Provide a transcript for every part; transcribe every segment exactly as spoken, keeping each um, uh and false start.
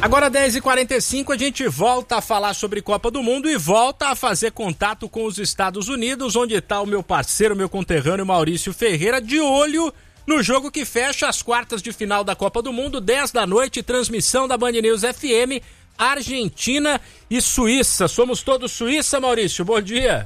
Agora dez e quarenta e cinco, a gente volta a falar sobre Copa do Mundo e volta a fazer contato com os Estados Unidos, onde está o meu parceiro, meu conterrâneo Maurício Ferreira, de olho no jogo que fecha as quartas de final da Copa do Mundo, dez da noite, transmissão da Band News F M, Argentina e Suíça. Somos todos Suíça, Maurício, bom dia.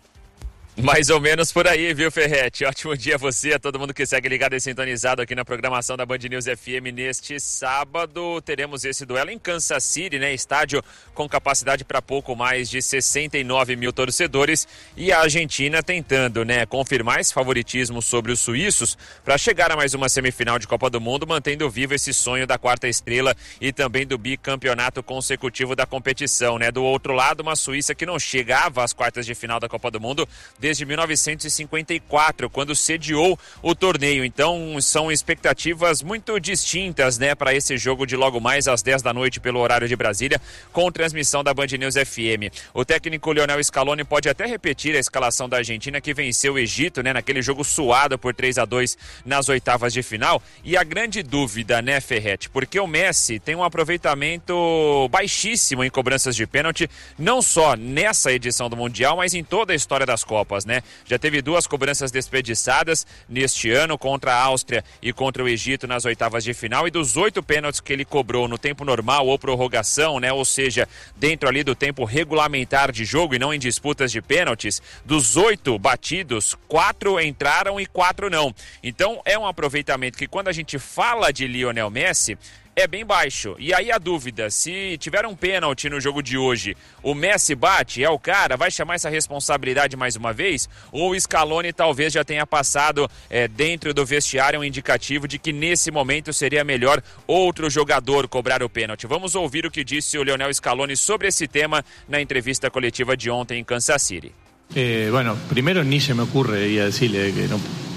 Mais ou menos por aí, viu, Ferretti? Ótimo dia a você, a todo mundo que segue ligado e sintonizado aqui na programação da Band News F M. Neste sábado teremos esse duelo em Kansas City, né? Estádio com capacidade para pouco mais de sessenta e nove mil torcedores, e a Argentina tentando, né, confirmar esse favoritismo sobre os suíços para chegar a mais uma semifinal de Copa do Mundo, mantendo vivo esse sonho da quarta estrela e também do bicampeonato consecutivo da competição, né? Do outro lado, uma Suíça que não chegava às quartas de final da Copa do Mundo desde mil novecentos e cinquenta e quatro, quando sediou o torneio. Então são expectativas muito distintas, né, para esse jogo de logo mais às dez da noite pelo horário de Brasília, com transmissão da Band News F M. O técnico Lionel Scaloni pode até repetir a escalação da Argentina, que venceu o Egito, né, naquele jogo suado por três a dois nas oitavas de final. E a grande dúvida, né, Ferretti, porque o Messi tem um aproveitamento baixíssimo em cobranças de pênalti, não só nessa edição do Mundial, mas em toda a história das Copas, né? Já teve duas cobranças desperdiçadas neste ano, contra a Áustria e contra o Egito nas oitavas de final, e dos oito pênaltis que ele cobrou no tempo normal ou prorrogação, né? Ou seja, dentro ali do tempo regulamentar de jogo e não em disputas de pênaltis, dos oito batidos, quatro entraram e quatro não. Então é um aproveitamento que, quando a gente fala de Lionel Messi, é bem baixo. E aí a dúvida, se tiver um pênalti no jogo de hoje, o Messi bate, é o cara, vai chamar essa responsabilidade mais uma vez? Ou o Scaloni talvez já tenha passado é, dentro do vestiário um indicativo de que nesse momento seria melhor outro jogador cobrar o pênalti? Vamos ouvir o que disse o Lionel Scaloni sobre esse tema na entrevista coletiva de ontem em Kansas City. Eh, bueno, primero ni se me ocurre ir a decirle que no,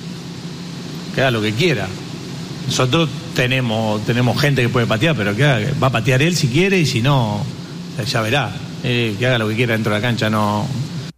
que haga lo que quiera. Nosotros tenemos tenemos gente que puede patear, pero que haga, va a patear él si quiere, y si no, ya verá. Eh, que haga lo que quiera dentro de la cancha, no...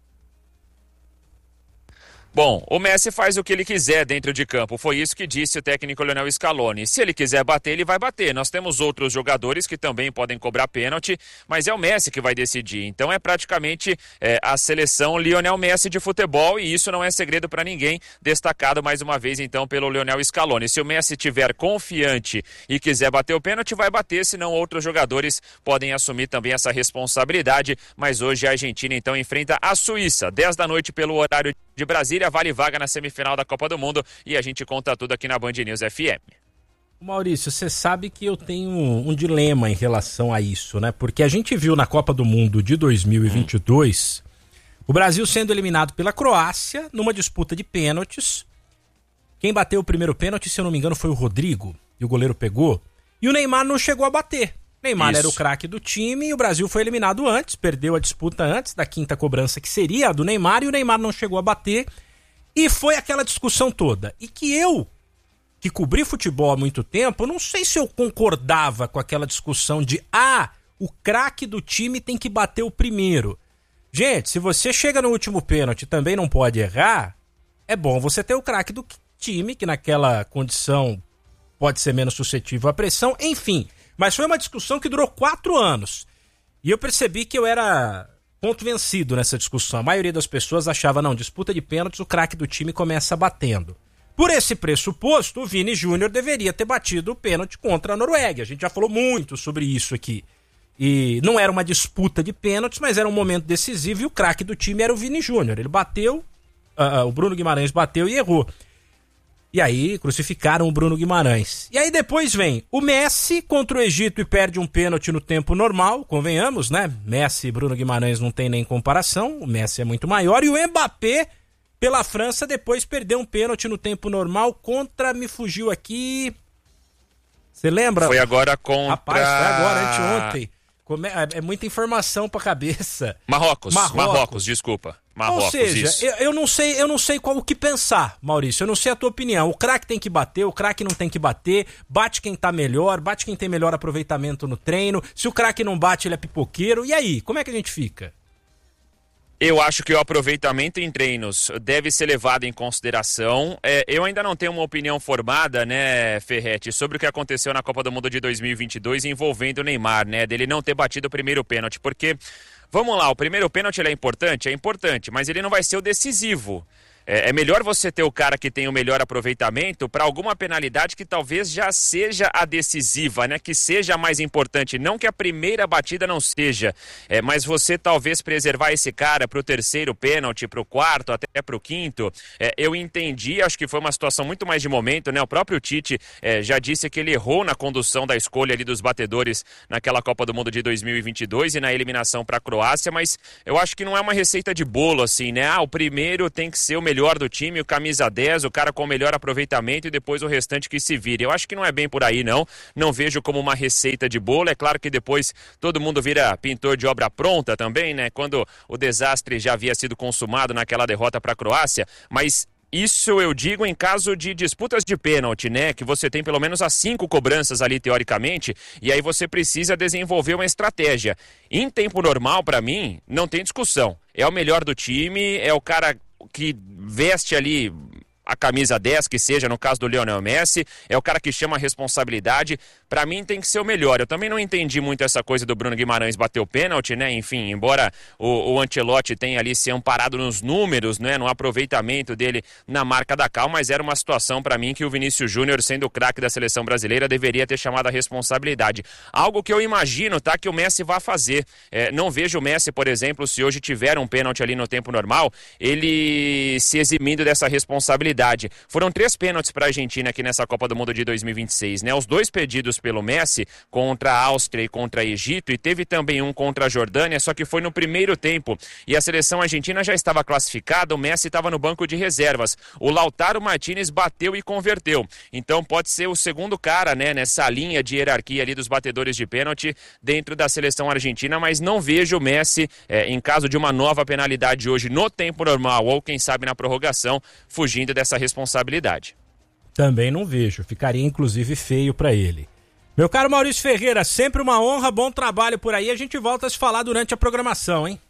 Bom, o Messi faz o que ele quiser dentro de campo, foi isso que disse o técnico Lionel Scaloni. Se ele quiser bater, ele vai bater. Nós temos outros jogadores que também podem cobrar pênalti, mas é o Messi que vai decidir. Então é praticamente é, a seleção Lionel Messi de futebol, e isso não é segredo para ninguém, destacado mais uma vez então pelo Lionel Scaloni. Se o Messi estiver confiante e quiser bater o pênalti, vai bater, senão outros jogadores podem assumir também essa responsabilidade. Mas hoje a Argentina então enfrenta a Suíça, dez da noite pelo horário de Brasília, vale vaga na semifinal da Copa do Mundo, e a gente conta tudo aqui na Band News F M. Maurício, você sabe que eu tenho um, um dilema em relação a isso, né? Porque a gente viu na Copa do Mundo de dois mil e vinte e dois hum. o Brasil sendo eliminado pela Croácia numa disputa de pênaltis. Quem bateu o primeiro pênalti, se eu não me engano, foi o Rodrigo, e o goleiro pegou, e o Neymar não chegou a bater. Neymar Isso. era o craque do time, e o Brasil foi eliminado antes, perdeu a disputa antes da quinta cobrança, que seria a do Neymar, e o Neymar não chegou a bater, e foi aquela discussão toda. E que eu, que cobri futebol há muito tempo, não sei se eu concordava com aquela discussão de ah, o craque do time tem que bater o primeiro. Gente, se você chega no último pênalti e também não pode errar, é bom você ter o craque do time, que naquela condição pode ser menos suscetível à pressão, enfim... Mas foi uma discussão que durou quatro anos. E eu percebi que eu era ponto vencido nessa discussão. A maioria das pessoas achava, não, disputa de pênaltis, o craque do time começa batendo. Por esse pressuposto, o Vini Júnior deveria ter batido o pênalti contra a Noruega. A gente já falou muito sobre isso aqui. E não era uma disputa de pênaltis, mas era um momento decisivo, e o craque do time era o Vini Júnior. Ele bateu, uh, o Bruno Guimarães bateu e errou. E aí crucificaram o Bruno Guimarães. E aí depois vem o Messi contra o Egito e perde um pênalti no tempo normal, convenhamos, né? Messi e Bruno Guimarães não tem nem comparação, o Messi é muito maior. E o Mbappé, pela França, depois perdeu um pênalti no tempo normal contra, me fugiu aqui... Você lembra? Foi agora contra... Rapaz, foi agora, anteontem. É muita informação pra cabeça. Marrocos, Marrocos, Marrocos desculpa. Marrocos, Ou seja, eu, eu, não sei, eu não sei qual o que pensar, Maurício. Eu não sei a tua opinião. O craque tem que bater, o craque não tem que bater. Bate quem tá melhor, bate quem tem melhor aproveitamento no treino. Se o craque não bate, ele é pipoqueiro. E aí, como é que a gente fica? Eu acho que o aproveitamento em treinos deve ser levado em consideração. É, eu ainda não tenho uma opinião formada, né, Ferretti, sobre o que aconteceu na Copa do Mundo de dois mil e vinte e dois envolvendo o Neymar, né, dele não ter batido o primeiro pênalti, porque, vamos lá, o primeiro pênalti ele é importante? É importante, mas ele não vai ser o decisivo. É melhor você ter o cara que tem o melhor aproveitamento para alguma penalidade que talvez já seja a decisiva, né? Que seja a mais importante. Não que a primeira batida não seja, é, mas você talvez preservar esse cara para o terceiro pênalti, para o quarto, até para o quinto. É, eu entendi, acho que foi uma situação muito mais de momento, né? O próprio Tite é, já disse que ele errou na condução da escolha ali dos batedores naquela Copa do Mundo de dois mil e vinte e dois e na eliminação para a Croácia, mas eu acho que não é uma receita de bolo assim, né? Ah, o primeiro tem que ser o melhor melhor do time, o camisa dez, o cara com o melhor aproveitamento e depois o restante que se vire. Eu acho que não é bem por aí, não. Não vejo como uma receita de bolo. É claro que depois todo mundo vira pintor de obra pronta também, né? Quando o desastre já havia sido consumado naquela derrota para a Croácia, mas isso eu digo em caso de disputas de pênalti, né? Que você tem pelo menos as cinco cobranças ali, teoricamente, e aí você precisa desenvolver uma estratégia. Em tempo normal, para mim, não tem discussão. É o melhor do time, é o cara que veste ali a camisa dez, que seja, no caso do Lionel Messi, é o cara que chama a responsabilidade. Pra mim tem que ser o melhor. Eu também não entendi muito essa coisa do Bruno Guimarães bater o pênalti, né? Enfim, embora o, o Ancelotti tenha ali se amparado nos números, né? No aproveitamento dele na marca da Cal, mas era uma situação pra mim que o Vinícius Júnior, sendo o craque da seleção brasileira, deveria ter chamado a responsabilidade. Algo que eu imagino, tá? Que o Messi vai fazer. É, não vejo o Messi, por exemplo, se hoje tiver um pênalti ali no tempo normal, ele se eximindo dessa responsabilidade. Foram três pênaltis para a Argentina aqui nessa Copa do Mundo de dois mil e vinte e seis, né? Os dois pedidos pelo Messi contra a Áustria e contra o Egito, e teve também um contra a Jordânia, só que foi no primeiro tempo. E a seleção argentina já estava classificada, o Messi estava no banco de reservas. O Lautaro Martínez bateu e converteu. Então pode ser o segundo cara, né, nessa linha de hierarquia ali dos batedores de pênalti dentro da seleção argentina, mas não vejo o Messi, é, em caso de uma nova penalidade hoje no tempo normal, ou quem sabe na prorrogação, fugindo dessa responsabilidade. Também não vejo, ficaria inclusive feio para ele. Meu caro Maurício Ferreira, sempre uma honra, bom trabalho por aí, a gente volta a se falar durante a programação, hein?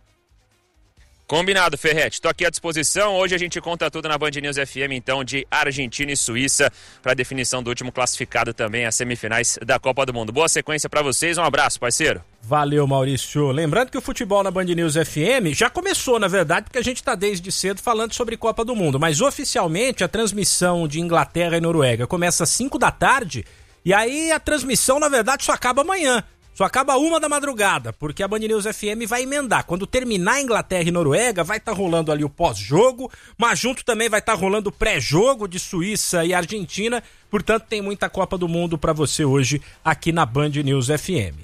Combinado, Ferretti. Estou aqui à disposição. Hoje a gente conta tudo na Band News F M, então, de Argentina e Suíça, para a definição do último classificado também, as semifinais da Copa do Mundo. Boa sequência para vocês, um abraço, parceiro. Valeu, Maurício. Lembrando que o futebol na Band News F M já começou, na verdade, porque a gente está desde cedo falando sobre Copa do Mundo, mas oficialmente a transmissão de Inglaterra e Noruega começa às cinco da tarde, e aí a transmissão, na verdade, só acaba amanhã. Só acaba uma da madrugada, porque a Band News F M vai emendar. Quando terminar a Inglaterra e Noruega, vai estar tá rolando ali o pós-jogo, mas junto também vai estar tá rolando o pré-jogo de Suíça e Argentina. Portanto, tem muita Copa do Mundo para você hoje aqui na Band News F M.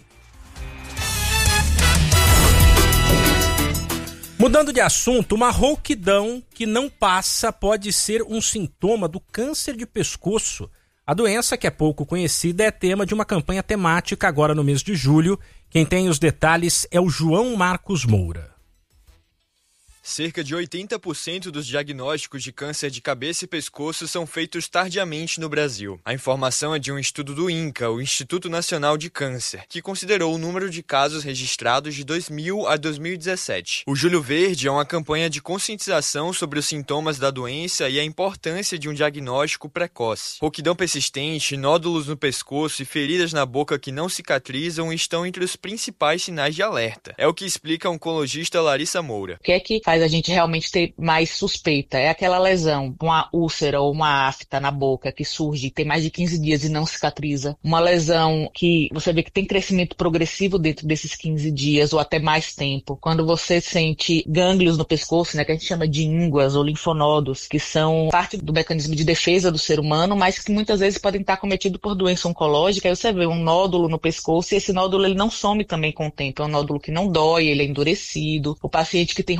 Mudando de assunto, uma rouquidão que não passa pode ser um sintoma do câncer de pescoço. A doença, que é pouco conhecida, é tema de uma campanha temática agora no mês de julho. Quem tem os detalhes é o João Marcos Moura. Cerca de oitenta por cento dos diagnósticos de câncer de cabeça e pescoço são feitos tardiamente no Brasil. A informação é de um estudo do INCA, o Instituto Nacional de Câncer, que considerou o número de casos registrados de dois mil a dois mil e dezessete. O Julho Verde é uma campanha de conscientização sobre os sintomas da doença e a importância de um diagnóstico precoce. Rouquidão persistente, nódulos no pescoço e feridas na boca que não cicatrizam estão entre os principais sinais de alerta. É o que explica a oncologista Larissa Moura. O que é que faz a gente realmente ter mais suspeita? É aquela lesão, uma úlcera ou uma afta na boca que surge, tem mais de quinze dias e não cicatriza. Uma lesão que você vê que tem crescimento progressivo dentro desses quinze dias ou até mais tempo. Quando você sente gânglios no pescoço, né, que a gente chama de ínguas ou linfonodos, que são parte do mecanismo de defesa do ser humano, mas que muitas vezes podem estar cometidos por doença oncológica. Aí você vê um nódulo no pescoço e esse nódulo ele não some também com o tempo. É um nódulo que não dói, ele é endurecido. O paciente que tem rouquidão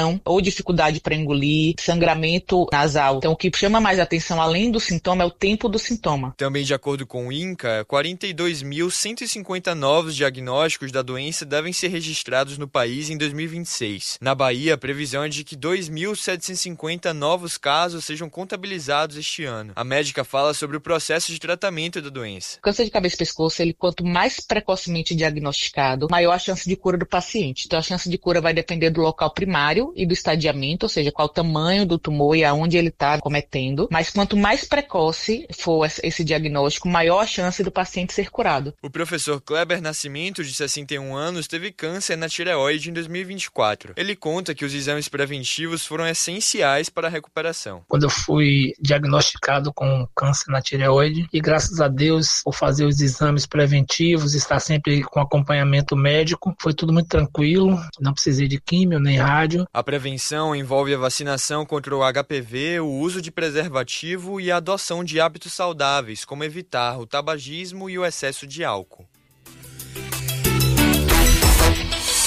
desidratação ou dificuldade para engolir, sangramento nasal. Então, o que chama mais atenção, além do sintoma, é o tempo do sintoma. Também, de acordo com o INCA, quarenta e dois mil cento e cinquenta novos diagnósticos da doença devem ser registrados no país em dois mil e vinte e seis. Na Bahia, a previsão é de que dois mil setecentos e cinquenta novos casos sejam contabilizados este ano. A médica fala sobre o processo de tratamento da doença. O câncer de cabeça e pescoço, ele, quanto mais precocemente diagnosticado, maior a chance de cura do paciente. Então, a chance de cura vai depender do local primário e do estadiamento, ou seja, qual o tamanho do tumor e aonde ele está cometendo. Mas quanto mais precoce for esse diagnóstico, maior a chance do paciente ser curado. O professor Kleber Nascimento, de sessenta e um anos, teve câncer na tireoide em dois mil e vinte e quatro. Ele conta que os exames preventivos foram essenciais para a recuperação. Quando eu fui diagnosticado com câncer na tireoide, e graças a Deus, por fazer os exames preventivos, estar sempre com acompanhamento médico, foi tudo muito tranquilo, não precisei de químio nem rádio. A prevenção envolve a vacinação contra o H P V, o uso de preservativo e a adoção de hábitos saudáveis, como evitar o tabagismo e o excesso de álcool.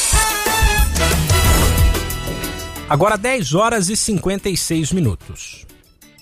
Agora dez horas e cinquenta e seis minutos.